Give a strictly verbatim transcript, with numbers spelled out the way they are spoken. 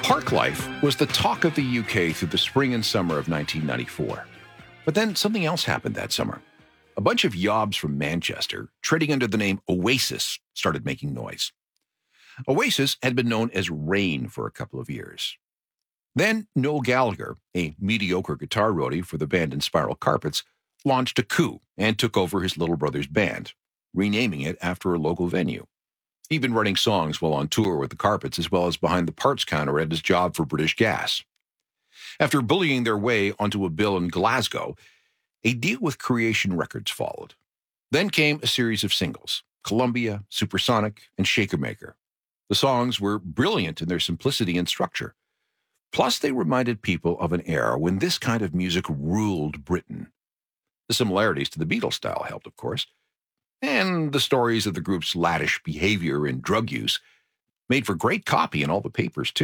Parklife was the talk of the U K through the spring and summer of nineteen ninety-four. But then something else happened that summer. A bunch of yobs from Manchester, trading under the name Oasis, started making noise. Oasis had been known as Rain for a couple of years. Then Noel Gallagher, a mediocre guitar roadie for the band Inspiral Carpets, launched a coup and took over his little brother's band, renaming it after a local venue. He'd been writing songs while on tour with the Carpets, as well as behind the parts counter at his job for British Gas. After bullying their way onto a bill in Glasgow, a deal with Creation Records followed. Then came a series of singles, Columbia, Supersonic, and Shaker Maker. The songs were brilliant in their simplicity and structure. Plus, they reminded people of an era when this kind of music ruled Britain. The similarities to the Beatles style helped, of course, and the stories of the group's laddish behavior and drug use made for great copy in all the papers, too.